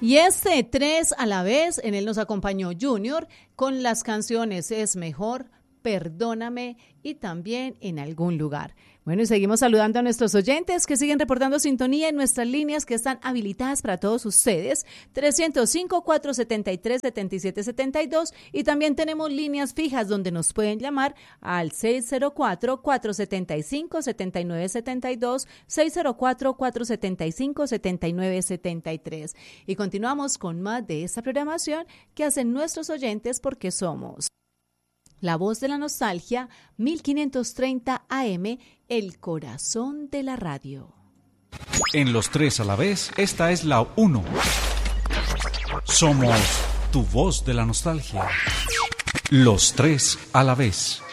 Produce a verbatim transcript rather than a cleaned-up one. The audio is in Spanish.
Y este tres a la vez, en él nos acompañó Junior con las canciones Es Mejor, Perdóname y también En Algún Lugar. Bueno, y seguimos saludando a nuestros oyentes que siguen reportando sintonía en nuestras líneas que están habilitadas para todos ustedes, trescientos cinco, cuatrocientos setenta y tres, setenta y siete setenta y dos, y también tenemos líneas fijas donde nos pueden llamar al seis cero cuatro, cuatrocientos setenta y cinco, setenta y nueve setenta y dos, seis cero cuatro, cuatrocientos setenta y cinco, setenta y nueve setenta y tres. Y continuamos con más de esta programación que hacen nuestros oyentes porque somos La Voz de la Nostalgia, mil quinientos treinta A M, el corazón de la radio. En los tres a la vez, esta es la uno. Somos tu voz de la nostalgia. Los tres a la vez.